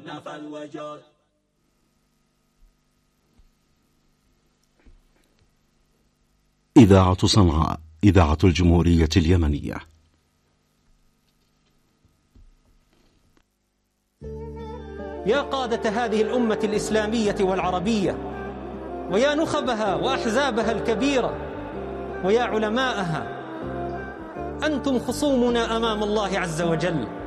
نفى الوجود. إذاعة صنعاء، إذاعة الجمهورية اليمنية. يا قادة هذه الأمة الإسلامية والعربية، ويا نخبها وأحزابها الكبيرة، ويا علماءها، أنتم خصومنا أمام الله عز وجل،